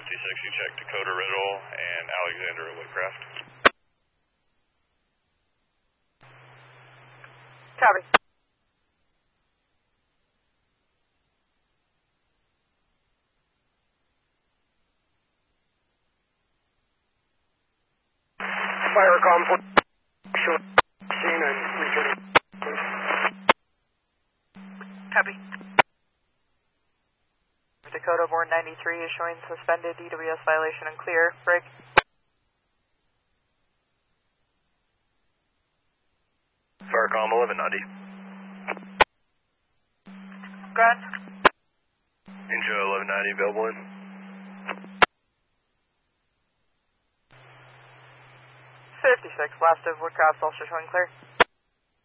you check Dakota Riddle and Alexander Woodcraft. Copy. Firecom, short scene and returning. Copy. Dakota Born 93 is showing suspended DWS violation and clear. Break. Firecom 1190. Grant. Injo 1190 available in. 56, last of Woodcraft also showing clear.